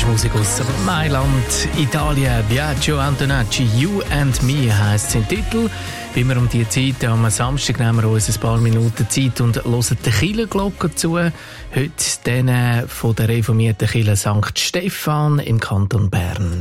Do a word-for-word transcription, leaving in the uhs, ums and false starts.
ist Musik aus Mailand, Italien. Biagio Antonacci, You and Me heisst sein Titel. Wie wir um diese Zeit am Samstag nehmen wir uns ein paar Minuten Zeit und hören die Kirchenglocke zu. Heute denen von der reformierten Kirche Sankt Stephan im Kanton Bern.